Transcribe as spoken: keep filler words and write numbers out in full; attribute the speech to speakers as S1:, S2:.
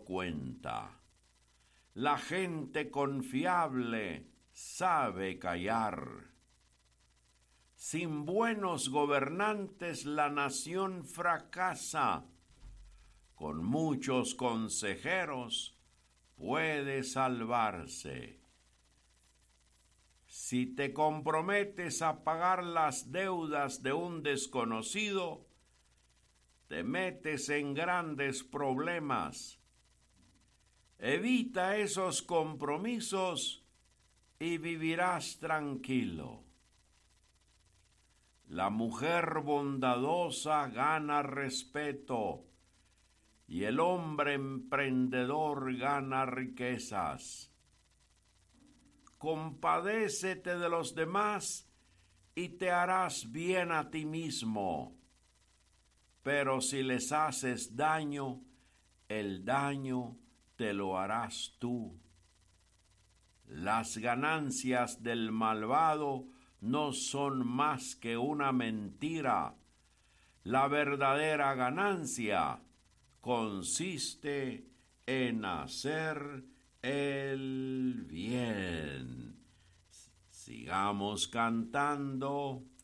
S1: cuenta. La gente confiable sabe callar. Sin buenos gobernantes la nación fracasa. Con muchos consejeros puede salvarse. Si te comprometes a pagar las deudas de un desconocido, te metes en grandes problemas. Evita esos compromisos y vivirás tranquilo. La mujer bondadosa gana respeto y el hombre emprendedor gana riquezas. Compadécete de los demás y te harás bien a ti mismo. Pero si les haces daño, el daño te lo harás tú. Las ganancias del malvado no son más que una mentira. La verdadera ganancia consiste en hacer el bien. Sigamos cantando.